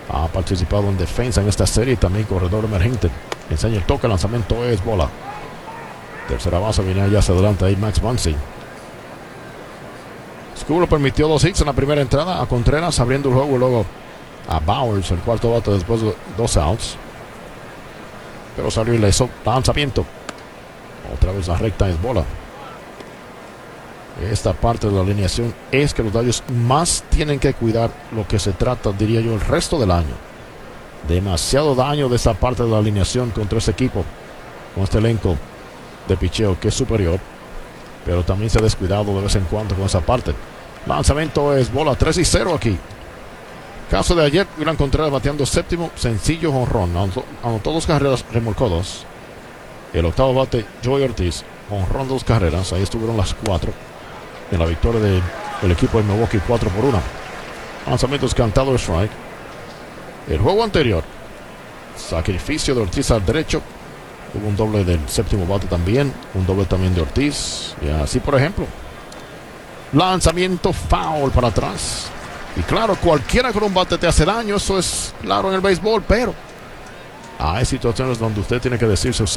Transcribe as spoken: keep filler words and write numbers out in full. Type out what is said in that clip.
Ha participado en defensa en esta serie, también corredor emergente. Enseña el toque, el lanzamiento es bola. Tercera base, viene allá hacia adelante ahí Max Muncy. Skubal permitió dos hits en la primera entrada a Contreras, abriendo el juego, y luego a Bowers, el cuarto bate después de dos outs. Pero salió ileso. Lanzamiento. Otra vez la recta es bola. Esta parte de la alineación es que los Dodgers más tienen que cuidar lo que se trata, diría yo, el resto del año. Demasiado daño de esta parte de la alineación contra este equipo, con este elenco de picheo que es superior, pero también se ha descuidado de vez en cuando con esa parte. Lanzamiento es bola, tres y cero aquí. Caso de ayer, William Contreras bateando séptimo, sencillo jonrón, anotó dos carreras, remolcó dos. El octavo bate, Joey Ortiz, jonrón dos carreras, ahí estuvieron las cuatro en la victoria del de, equipo de Milwaukee, cuatro por uno. Lanzamientos cantado de strike. El juego anterior, sacrificio de Ortiz al derecho, hubo un doble del séptimo bate también, un doble también de Ortiz, y así por ejemplo. Lanzamiento foul para atrás. Y claro, cualquiera con un bate te hace daño, eso es claro en el béisbol, pero hay situaciones donde usted tiene que decirse,